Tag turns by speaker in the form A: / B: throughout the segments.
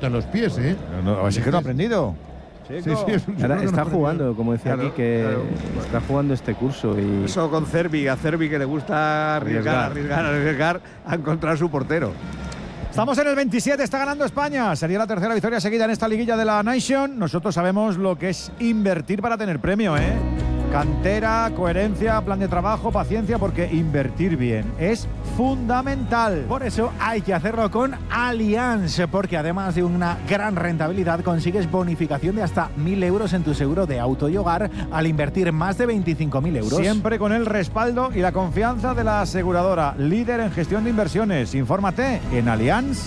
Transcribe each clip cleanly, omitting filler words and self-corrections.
A: pelota en los pies, ¿eh?
B: No, es que no ha aprendido.
A: Sí, es un
C: Ahora
A: que
C: está
A: no
C: jugando, como decía aquí, que está jugando este curso. Y
D: eso con Cervi, a Cervi que le gusta arriesgar a encontrar su portero.
B: Estamos en el 27, está ganando España. Sería la tercera victoria seguida en esta liguilla de la Nation. Nosotros sabemos lo que es invertir para tener premio, ¿eh? Cantera, coherencia, plan de trabajo, paciencia, porque invertir bien es fundamental.
E: Por eso hay que hacerlo con Allianz, porque además de una gran rentabilidad consigues bonificación de hasta 1.000 euros en tu seguro de auto y hogar al invertir más de 25.000 euros.
B: Siempre con el respaldo y la confianza de la aseguradora, líder en gestión de inversiones. Infórmate en allianz.es.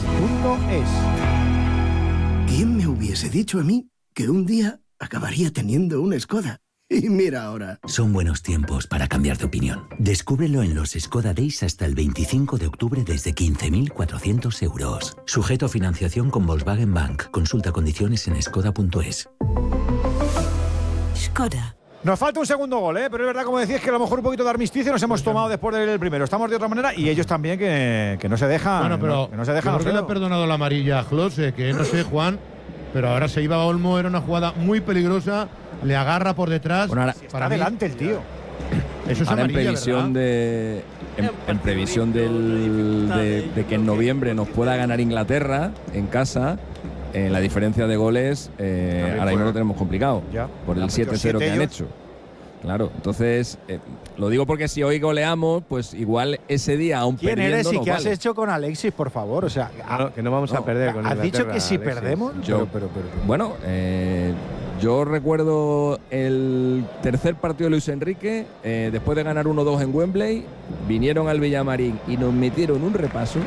F: ¿Quién me hubiese dicho a mí que un día acabaría teniendo una Skoda? Y mira ahora.
G: Son buenos tiempos para cambiar de opinión. Descúbrelo en los Skoda Days hasta el 25 de octubre desde 15.400 euros. Sujeto a financiación con Volkswagen Bank. Consulta condiciones en skoda.es.
H: Skoda.
B: Nos falta un segundo gol, pero es verdad, como decís, que a lo mejor un poquito de armisticio nos hemos tomado después del primero. Estamos de otra manera y ellos también que no se dejan.
A: Bueno, pero
B: que no se dejan.
A: ¿por qué le ha perdonado la amarilla a Klose? Que no sé, Juan, pero ahora se iba a Olmo, era una jugada muy peligrosa, le agarra por detrás.
B: Bueno, ahora, está adelante el tío.
A: Eso es
C: ahora
A: amarilla,
C: en previsión
A: ¿verdad?
C: en previsión de que en noviembre nos pueda ganar Inglaterra en casa. La diferencia de goles ahora mismo lo tenemos complicado
B: ya,
C: por el 7-0 que han hecho. Claro, entonces lo digo porque si hoy goleamos, pues igual ese día aún
E: ¿Quién
C: perdiendo
E: eres y
C: no
E: qué
C: vale.
E: has hecho con Alexis, por favor? O sea,
C: que no vamos a perder con
E: ¿has
C: Inglaterra,
E: dicho que si
C: Alexis.
E: perdemos? Pero.
C: Bueno, yo recuerdo el tercer partido de Luis Enrique, después de ganar 1-2 en Wembley, vinieron al Villamarín y nos metieron un repaso,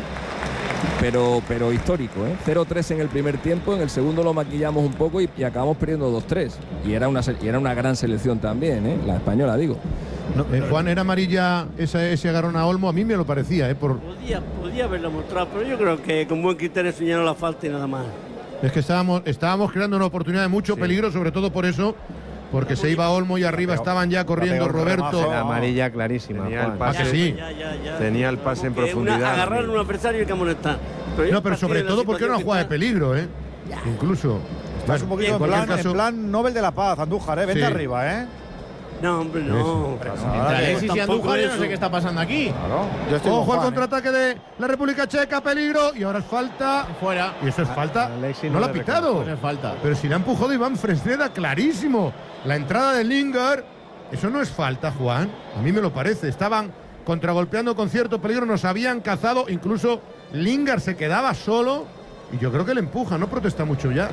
C: pero histórico, 0-3 en el primer tiempo, en el segundo lo maquillamos un poco y acabamos perdiendo 2-3. Y era una gran selección también, la española, digo.
A: No, Juan, ¿era amarilla ese agarrón a Olmo? A mí me lo parecía,
I: Podía haberlo mostrado, pero yo creo que con buen criterio señaló la falta y nada más.
A: Es que estábamos creando una oportunidad de mucho peligro, sobre todo por eso, porque se iba Olmo y arriba estaban ya corriendo Roberto.
C: La amarilla clarísima.
J: Tenía el
A: pase, sí.
J: Tenía el pase en profundidad.
I: Agarrar a un adversario y que amonestar.
A: No, pero sobre todo porque era una jugada de peligro, incluso.
B: Estás un poquito en plan Nobel de la Paz, Andújar, vente
A: Sí.
B: arriba,
I: No, hombre, no.
K: Entre Alexis y Andújar, no sé qué está pasando aquí.
B: Claro.
A: Ojo al contraataque de la República Checa, peligro, y ahora es falta.
K: Fuera.
A: Y eso es falta.
C: Alexis
A: No lo ha
C: le
A: pitado.
K: Pues es falta.
A: Pero si le ha empujado Iván Fresneda, clarísimo. La entrada de Lingard, eso no es falta, Juan. A mí me lo parece. Estaban contragolpeando con cierto peligro, nos habían cazado. Incluso Lingard se quedaba solo. Y yo creo que le empuja, no protesta mucho ya.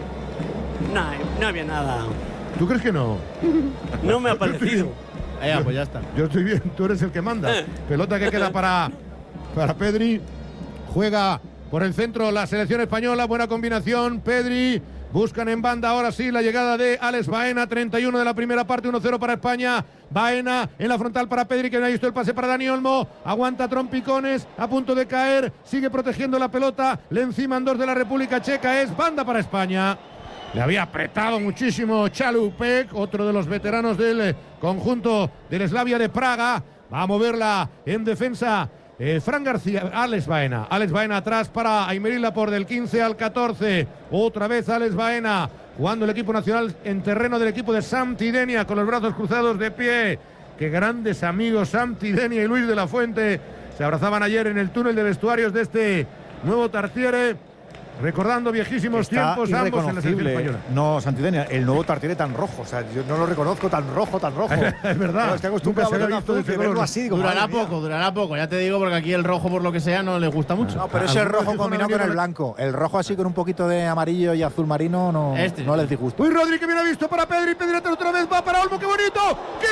I: No había nada.
A: ¿Tú crees que no?
I: No me ha parecido.
K: Pues ya está.
A: Yo estoy bien, tú eres el que manda. Pelota que queda para Pedri. Juega por el centro la selección española. Buena combinación. Pedri. Buscan en banda ahora sí la llegada de Alex Baena. 31 de la primera parte. 1-0 para España. Baena en la frontal para Pedri, que no ha visto el pase para Dani Olmo. Aguanta trompicones. A punto de caer. Sigue protegiendo la pelota. Le enciman dos de la República Checa. Es banda para España. Le había apretado muchísimo Chalupek, otro de los veteranos del conjunto del Slavia de Praga. Va a moverla en defensa Fran García, Alex Baena atrás para Aymeric Laporte del 15 al 14. Otra vez Alex Baena jugando el equipo nacional en terreno del equipo de Sampdoria con los brazos cruzados de pie. Qué grandes amigos Sampdoria y Luis de la Fuente. Se abrazaban ayer en el túnel de vestuarios de este nuevo Tartiere. Recordando viejísimos tiempos ambos en la selección española.
B: No, Santidenia, el nuevo Tartiere tan rojo. O sea, yo no lo reconozco tan rojo.
A: Es verdad.
B: No, estoy acostumbrado a verlo azul, que verlo así. Digo,
K: Durará poco, ya te digo, porque aquí el rojo, por lo que sea, no le gusta mucho.
E: No, pero ese rojo combinado con el blanco. El rojo así con un poquito de amarillo y azul marino no les disgusta.
A: Uy, Rodri, que bien ha visto para Pedri. Pedri otra vez va para Olmo. ¡Qué bonito! ¡Qué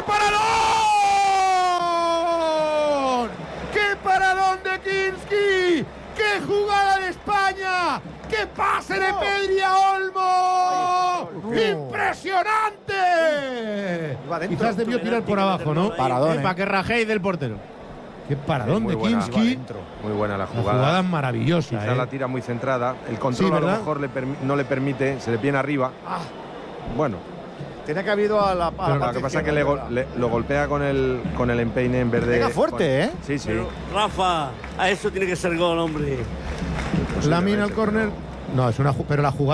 A: paradón! ¡Qué paradón de Kinski! ¡Qué jugada de España! ¡Qué pase de Pedri a Olmo! ¡Impresionante! Quizás debió tirar por abajo, ¿no?
E: Paradón,
K: Para que rajéis del portero.
A: ¡Qué paradón de
J: Muy buena,
A: Kinski!
J: Muy buena la
A: La
J: jugada.
A: jugada es maravillosa.
J: Quizá la tira muy centrada. El control
A: Sí,
J: a lo
A: ¿verdad?
J: mejor no le permite, se le viene arriba. Bueno,
B: Tenía que haber ido a la
J: pero lo que pasa es que lo golpea con el empeine en vez de.
B: Pega fuerte,
J: Sí, sí.
I: Pero, Rafa, a eso tiene que ser gol, hombre.
A: Lamine al córner. No, es una pero la jugada